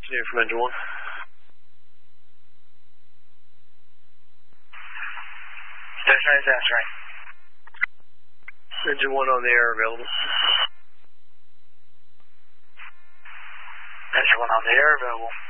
Continue from engine 1. Dash right, dash right. Engine 1 on the air available. Engine 1 on the air available.